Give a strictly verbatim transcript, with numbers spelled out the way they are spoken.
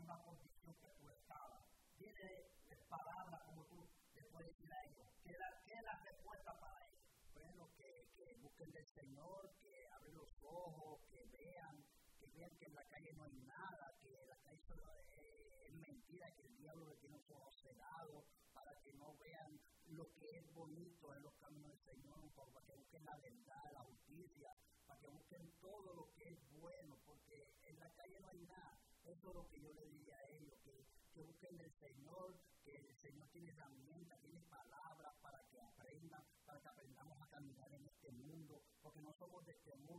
misma condición que tú estabas. Tiene palabras como tú le puedes decir a ellos. ¿Qué es la, qué es la respuesta para ellos? Bueno, que, que busquen del Señor, que abren los ojos, que vean, que vean que en la calle no hay nada, que la calle solo es, es mentira, que el diablo le tiene los ojos cegados, para que no vean lo que es bonito en los caminos del Señor, para que busquen la verdad, la justicia, para que busquen todo lo que es bueno, porque en la calle no hay nada. Eso es lo que yo le diría a ellos, que, que busquen del Señor, que el Señor tiene herramientas, tiene palabras para que aprendan, para que aprendamos a caminar en este mundo, porque no somos de este mundo.